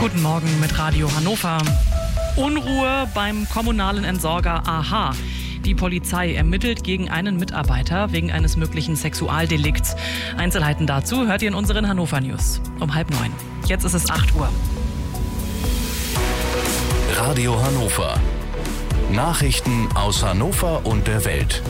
Guten Morgen mit Radio Hannover. Unruhe beim kommunalen Entsorger AHA. Die Polizei ermittelt gegen einen Mitarbeiter wegen eines möglichen Sexualdelikts. Einzelheiten dazu hört ihr in unseren Hannover News um 8:30. Jetzt ist es 8 Uhr. Radio Hannover. Nachrichten aus Hannover und der Welt.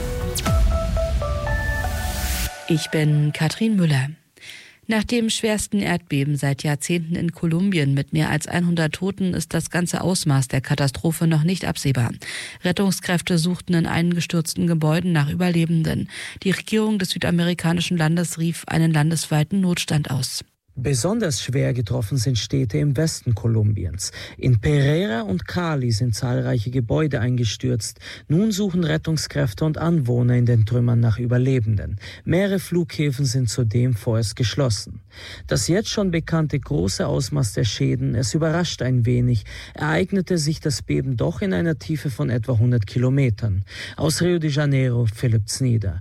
Ich bin Katrin Müller. Nach dem schwersten Erdbeben seit Jahrzehnten in Kolumbien mit mehr als 100 Toten ist das ganze Ausmaß der Katastrophe noch nicht absehbar. Rettungskräfte suchten in eingestürzten Gebäuden nach Überlebenden. Die Regierung des südamerikanischen Landes rief einen landesweiten Notstand aus. Besonders schwer getroffen sind Städte im Westen Kolumbiens. In Pereira und Cali sind zahlreiche Gebäude eingestürzt. Nun suchen Rettungskräfte und Anwohner in den Trümmern nach Überlebenden. Mehrere Flughäfen sind zudem vorerst geschlossen. Das jetzt schon bekannte große Ausmaß der Schäden, es überrascht ein wenig, ereignete sich das Beben doch in einer Tiefe von etwa 100 Kilometern. Aus Rio de Janeiro, Philipp Znieder.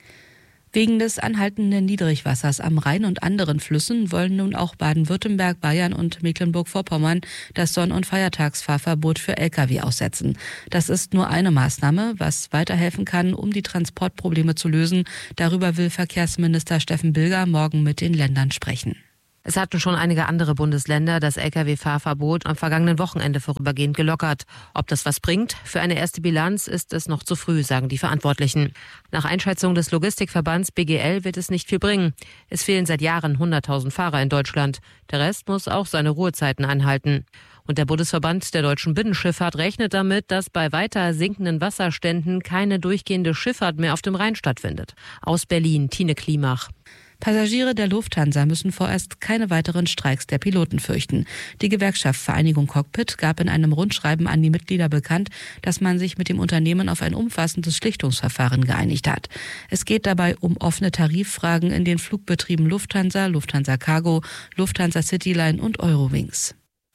Wegen des anhaltenden Niedrigwassers am Rhein und anderen Flüssen wollen nun auch Baden-Württemberg, Bayern und Mecklenburg-Vorpommern das Sonn- und Feiertagsfahrverbot für Lkw aussetzen. Das ist nur eine Maßnahme, was weiterhelfen kann, um die Transportprobleme zu lösen. Darüber will Verkehrsminister Steffen Bilger morgen mit den Ländern sprechen. Es hatten schon einige andere Bundesländer das Lkw-Fahrverbot am vergangenen Wochenende vorübergehend gelockert. Ob das was bringt? Für eine erste Bilanz ist es noch zu früh, sagen die Verantwortlichen. Nach Einschätzung des Logistikverbands BGL wird es nicht viel bringen. Es fehlen seit Jahren 100.000 Fahrer in Deutschland. Der Rest muss auch seine Ruhezeiten einhalten. Und der Bundesverband der deutschen Binnenschifffahrt rechnet damit, dass bei weiter sinkenden Wasserständen keine durchgehende Schifffahrt mehr auf dem Rhein stattfindet. Aus Berlin, Tine Klimach. Passagiere der Lufthansa müssen vorerst keine weiteren Streiks der Piloten fürchten. Die Gewerkschaft Vereinigung Cockpit gab in einem Rundschreiben an die Mitglieder bekannt, dass man sich mit dem Unternehmen auf ein umfassendes Schlichtungsverfahren geeinigt hat. Es geht dabei um offene Tariffragen in den Flugbetrieben Lufthansa, Lufthansa Cargo, Lufthansa Cityline und Eurowings.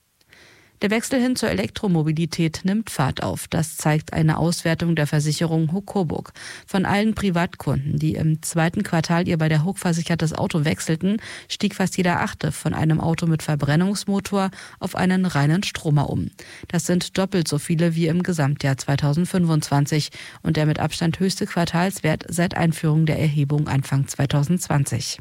Der Wechsel hin zur Elektromobilität nimmt Fahrt auf. Das zeigt eine Auswertung der Versicherung HUK Coburg. Von allen Privatkunden, die im zweiten Quartal ihr bei der HUK versichertes Auto wechselten, stieg fast jeder Achte von einem Auto mit Verbrennungsmotor auf einen reinen Stromer um. Das sind doppelt so viele wie im Gesamtjahr 2025 und der mit Abstand höchste Quartalswert seit Einführung der Erhebung Anfang 2020.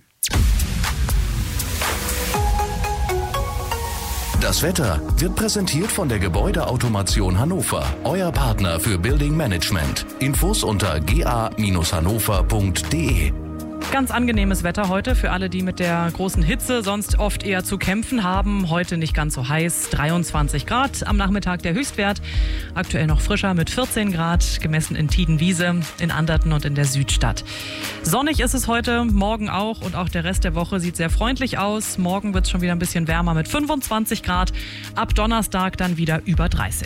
Das Wetter wird präsentiert von der Gebäudeautomation Hannover, euer Partner für Building Management. Infos unter ga-hannover.de. Ganz angenehmes Wetter heute für alle, die mit der großen Hitze sonst oft eher zu kämpfen haben. Heute nicht ganz so heiß, 23 Grad. Am Nachmittag der Höchstwert, aktuell noch frischer mit 14 Grad, gemessen in Tiedenwiese, in Anderten und in der Südstadt. Sonnig ist es heute, morgen auch und auch der Rest der Woche sieht sehr freundlich aus. Morgen wird es schon wieder ein bisschen wärmer mit 25 Grad, ab Donnerstag dann wieder über 30.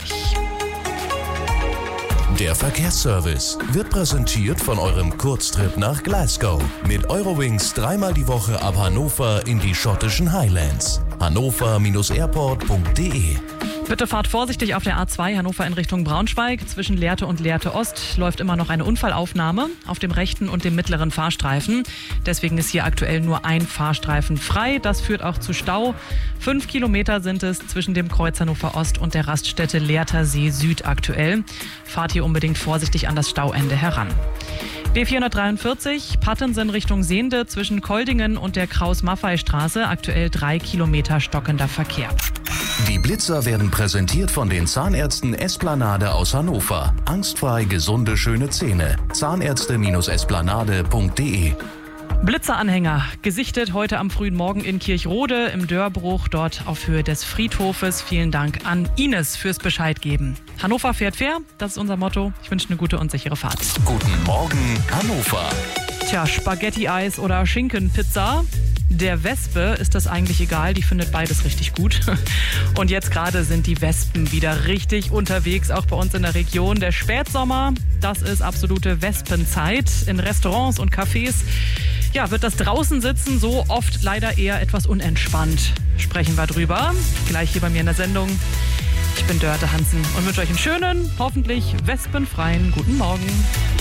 Der Verkehrsservice wird präsentiert von eurem Kurztrip nach Glasgow. Mit Eurowings dreimal die Woche ab Hannover in die schottischen Highlands. hannover-airport.de. Bitte fahrt vorsichtig auf der A2 Hannover in Richtung Braunschweig. Zwischen Lehrte und Lehrte Ost läuft immer noch eine Unfallaufnahme auf dem rechten und dem mittleren Fahrstreifen. Deswegen ist hier aktuell nur ein Fahrstreifen frei. Das führt auch zu Stau. 5 Kilometer sind es zwischen dem Kreuz Hannover Ost und der Raststätte Lehrter See Süd aktuell. Fahrt hier unbedingt vorsichtig an das Stauende heran. B443 Pattensen Richtung Sehnde zwischen Koldingen und der Kraus-Maffei-Straße. Aktuell 3 Kilometer stockender Verkehr. Die Blitzer werden präsentiert von den Zahnärzten Esplanade aus Hannover. Angstfrei gesunde, schöne Zähne. Zahnärzte-esplanade.de. Blitzeranhänger gesichtet heute am frühen Morgen in Kirchrode im Dörrbruch, dort auf Höhe des Friedhofes. Vielen Dank an Ines fürs Bescheid geben. Hannover fährt fair, das ist unser Motto. Ich wünsche eine gute und sichere Fahrt. Guten Morgen, Hannover. Tja, Spaghetti-Eis oder Schinkenpizza. Der Wespe ist das eigentlich egal, die findet beides richtig gut. Und jetzt gerade sind die Wespen wieder richtig unterwegs, auch bei uns in der Region. Der Spätsommer, das ist absolute Wespenzeit. In Restaurants und Cafés, ja, wird das Draußensitzen so oft leider eher etwas unentspannt. Sprechen wir drüber, gleich hier bei mir in der Sendung. Ich bin Dörte Hansen und wünsche euch einen schönen, hoffentlich wespenfreien guten Morgen.